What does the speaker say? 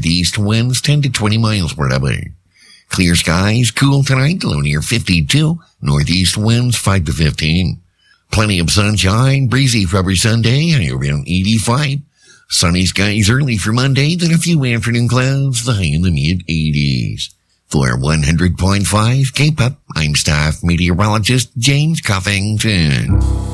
Northeast winds 10 to 20 miles per hour. Clear skies, cool tonight, low near 52. Northeast winds 5 to 15. Plenty of sunshine, breezy for Sunday, high around 85. Sunny skies early for Monday, then a few afternoon clouds, the high in the mid-80s. For 100.5 K-Pop, I'm staff meteorologist James Coffington.